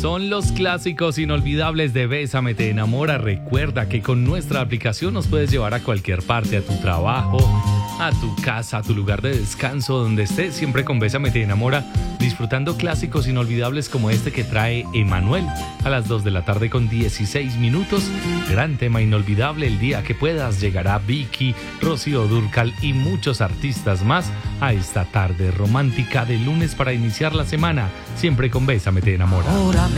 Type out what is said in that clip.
Son los clásicos inolvidables de Bésame Te Enamora. Recuerda que con nuestra aplicación nos puedes llevar a cualquier parte, a tu trabajo, a tu casa, a tu lugar de descanso, donde estés, siempre con Bésame Te Enamora, disfrutando clásicos inolvidables como este que trae Emanuel a las 2 de la tarde con 16 minutos. Gran tema inolvidable, el día que puedas. Llegará Vicky, Rocío Dúrcal y muchos artistas más a esta tarde romántica de lunes para iniciar la semana, siempre con Bésame Te Enamora.